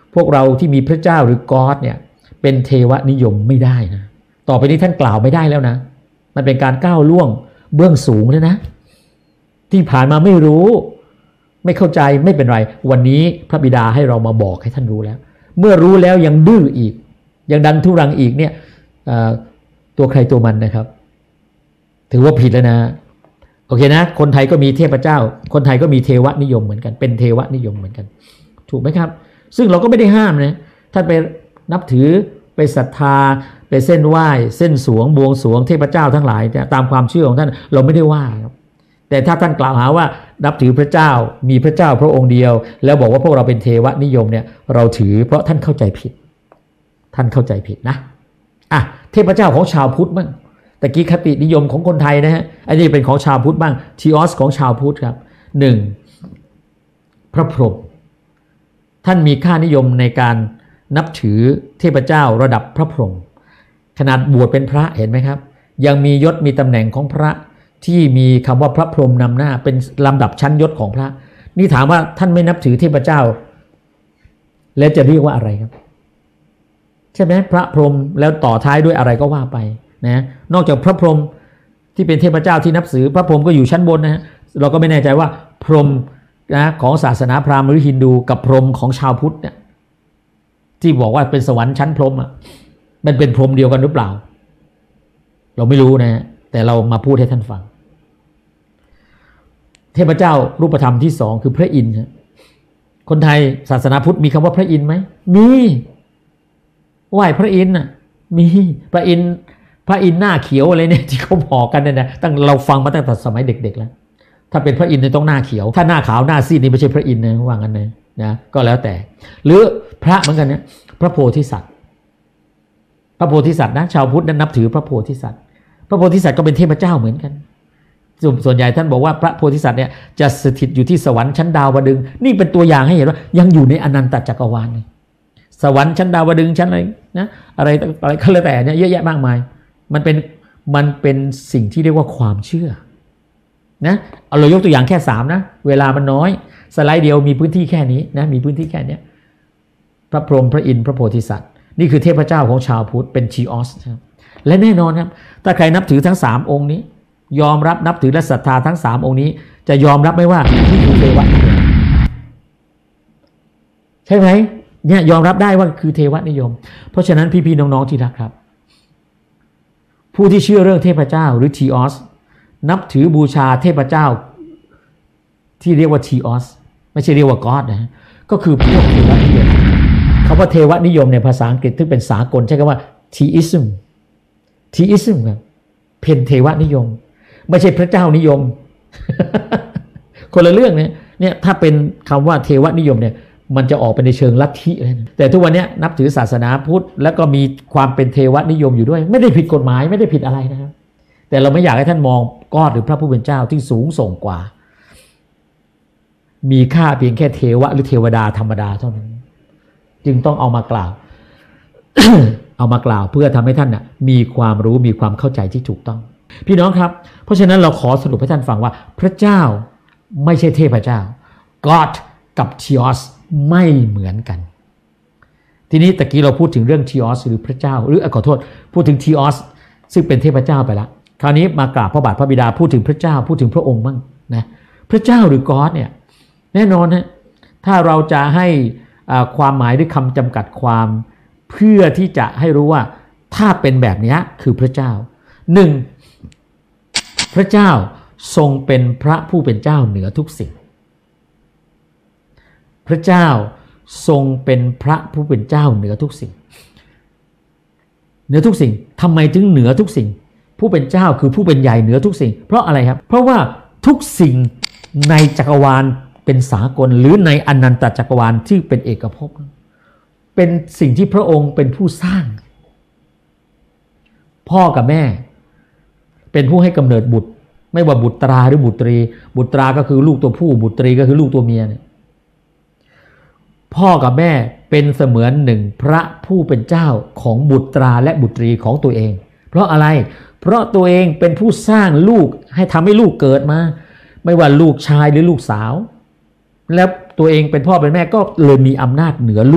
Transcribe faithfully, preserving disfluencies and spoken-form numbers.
พวกเราที่มีพระเจ้าหรือก็อดเนี่ยเป็นเทวนิยมไม่ได้นะต่อไปนี้ท่านกล่าวไม่ได้แล้วนะมันเป็นการก้าวล่วงเบื้องสูงแล้วนะที่ผ่านมาไม่รู้ไม่เข้าใจไม่เป็นไรวันนี้พระบิดาให้เรามาบอกให้ท่านรู้แล้วเมื่อรู้แล้วยังดื้ออีกยังดันทุรังอีกเนี่ยตัวใครตัวมันนะครับถือว่าผิดแล้วนะโอเคนะคนไทยก็มีเทพเจ้าคนไทยก็มีเทวนิยมเหมือนกันเป็นเทวนิยมเหมือนกันถูกไหมครับซึ่งเราก็ไม่ได้ห้ามนะท่านไปนับถือไปศรัทธาไปเส้นไหว้เส้นสวงบวงสรวงเทพเจ้าทั้งหลายตามความเชื่อของท่านเราไม่ได้ว่าครับแต่ถ้าท่านกล่าวหาว่านับถือพระเจ้ามีพระเจ้าพระองค์เดียวแล้วบอกว่าพวกเราเป็นเทวนิยมเนี่ยเราถือเพราะท่านเข้าใจผิดท่านเข้าใจผิดนะอ่ะเทพเจ้าของชาวพุทธบ้างตะกี้คตินิยมของคนไทยนะฮะอันนี้เป็นของชาวพุทธบ้างทีออสของชาวพุทธครับหนึ่งพระพรหมท่านมีค่านิยมในการนับถือเทพเจ้าระดับพระพรหมขนาดบวชเป็นพระเห็นไหมครับยังมียศมีตำแหน่งของพระที่มีคำว่าพระพรหมนำหน้าเป็นลำดับชั้นยศของพระนี่ถามว่าท่านไม่นับถือเทพเจ้าแล้วจะเรียกว่าอะไรครับใช่ไหมพระพรหมแล้วต่อท้ายด้วยอะไรก็ว่าไปนะนอกจากพระพรหมที่เป็นเทพเจ้าที่นับถือพระพรหมก็อยู่ชั้นบนนะเราก็ไม่แน่ใจว่าพรหมนะของศาสนาพราหมณ์หรือฮินดูกับพรหมของชาวพุทธเนี่ยที่บอกว่าเป็นสวรรค์ชั้นพรหมอ่ะมันเป็นพรหมเดียวกันหรือเปล่าเราไม่รู้นะแต่เรามาพูดให้ท่านฟังเทพเจ้ารูปธรรมที่สองคือพระอินทร์คนไทยศาสนาพุทธมีคำว่าพระอินทร์ไหมมีไหว้พระอินทร์น่ะมีพระอินทร์พระอินทร์หน้าเขียวอะไรเนี่ยที่เขาบอกกันเนี่ยนะตั้งเราฟังมาตั้งแต่สมัยเด็กๆแล้วถ้าเป็นพระอินทร์เนี่ยต้องหน้าเขียวถ้าหน้าขาวหน้าซีดนี่ไม่ใช่พระอินทร์นะว่างั้นนะนะก็แล้วแต่หรือพระเหมือนกันเนี่ยพระโพธิสัตว์พระโพธิสัตว์นะชาวพุทธนั้นนับถือพระโพธิสัตว์พระโพธิสัตว์ก็เป็นเทพเจ้าเหมือนกันส่วนใหญ่ท่านบอกว่าพระโพธิสัตว์เนี่ยจะสถิตอยู่ที่สวรรค์ชั้นดาวดึงส์นี่เป็นตัวอย่างให้เห็นว่ายังอยู่ในอนันตจักรวาลเลยสวรรค์ชั้นดาวดึงส์ชั้นอะไรนะอะไรอะไรก็แล้วแต่เนี่ยเยอะแยะมากมายมันเป็นมันเป็นสิ่งที่เรียกว่าความเชื่อนะเอาเรายกตัวอย่างแค่สามนะเวลามันน้อยสไลด์เดียวมีพื้นที่แค่นี้นะมีพื้นที่แค่นี้พระพรหมพระอินทร์พระโพธิสัตว์นี่คือเทพเจ้าของชาวพุทธเป็นทีออสครับและแน่นอนครับถ้าใครนับถือทั้งสามองค์นี้ยอมรับนับถือและศรัทธาทั้งสามองค์นี้จะยอมรับไหมว่านี่คือเทวะใช่ไหมเนี่ยยอมรับได้ว่าคือเทวนิยมเพราะฉะนั้นพี่ๆน้องๆที่รักครับผู้ที่เชื่อเรื่องเทพเจ้าหรือทีออสนับถือบูชาเทพเจ้าที่เรียกว่าทีออสไม่ใช่เรียกว่าก็อดนะก็คือพวกเทวนิยมคำว่าเทวนิยมในภาษาอังกฤษที่เป็นสากลใช้คำว่า theism theism ครับเป็นเทวนิยมไม่ใช่พระเจ้านิยม คนละเรื่องเนี่ยเนี่ยถ้าเป็นคำว่าเทวนิยมเนี่ยมันจะออกไปในเชิงลัทธิเลยแต่ทุกวันนี้นับถือศาสนาพุทธแล้วก็มีความเป็นเทวนิยมอยู่ด้วยไม่ได้ผิดกฎหมายไม่ได้ผิดอะไรนะครับแต่เราไม่อยากให้ท่านมองก็อดหรือพระผู้เป็นเจ้าที่สูงส่งกว่ามีค่าเพียงแค่เทวะหรือเทวดาธรรมดาเท่านั้นจึงต้องเอามากล่าว เอามากล่าวเพื่อทำให้ท่านน่ะมีความรู้มีความเข้าใจที่ถูกต้องพี่น้องครับเพราะฉะนั้นเราขอสรุปให้ท่านฟังว่าพระเจ้าไม่ใช่เทพเจ้า God กับ Theos ไม่เหมือนกันทีนี้ตะกี้เราพูดถึงเรื่อง Theos หรือพระเจ้าหรือขอโทษพูดถึง Theos ซึ่งเป็นเทพเจ้าไปแล้วคราวนี้มากราบพระบาทพระบิดาพูดถึงพระเจ้าพูดถึงพระองค์บ้างนะพระเจ้าหรือ God เนี่ยแน่นอนนะถ้าเราจะให้ความหมายด้วยคำจำกัดความเพื่อที่จะให้รู้ว่าถ้าเป็นแบบนี้คือพระเจ้าหนึ่งพระเจ้าทรงเป็นพระผู้เป็นเจ้าเหนือทุกสิ่งพระเจ้าทรงเป็นพระผู้เป็นเจ้าเหนือทุกสิ่งเหนือทุกสิ่งทำไมถึงเหนือทุกสิ่งผู้เป็นเจ้าคือผู้เป็นใหญ่เหนือทุกสิ่งเพราะอะไรครับเพราะว่าทุกสิ่งในจักรวาลเป็นสากลหรือในอนันตจักรวาลที่เป็นเอกภพเป็นสิ่งที่พระองค์เป็นผู้สร้างพ่อกับแม่เป็นผู้ให้กำเนิดบุตรไม่ว่าบุตราหรือบุตรีบุตราก็คือลูกตัวผู้บุตรีก็คือลูกตัวเมียเนี่ยพ่อกับแม่เป็นเสมือนหนึ่งพระผู้เป็นเจ้าของบุตราและบุตรีของตัวเองเพราะอะไรเพราะตัวเองเป็นผู้สร้างลูกให้ทำให้ลูกเกิดมาไม่ว่าลูกชายหรือลูกสาวแล้วตัวเองเป็นพ่อเป็นแม่ก็เลยมีอำนาจเหนือลูก